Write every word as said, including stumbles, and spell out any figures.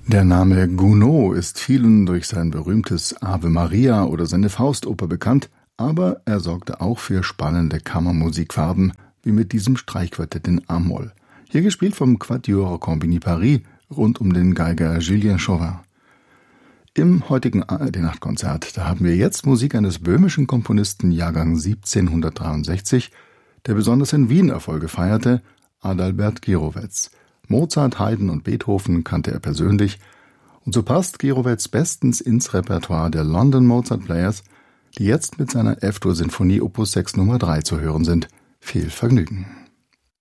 Der Name Gounod ist vielen durch sein berühmtes Ave Maria oder seine Faustoper bekannt, aber er sorgte auch für spannende Kammermusikfarben, wie mit diesem Streichquartett in A-Moll. Hier gespielt vom Quatuor Compagnie Paris rund um den Geiger Julien Chauvin. Im heutigen A R D-Nachtkonzert, da haben wir jetzt Musik eines böhmischen Komponisten Jahrgang siebzehnhundertdreiundsechzig, der besonders in Wien Erfolge feierte, Adalbert Gierowetz. Mozart, Haydn und Beethoven kannte er persönlich, und so passt Gierowetz bestens ins Repertoire der London Mozart Players, die jetzt mit seiner F-Dur-Sinfonie Opus sechs Nummer drei zu hören sind. Viel Vergnügen!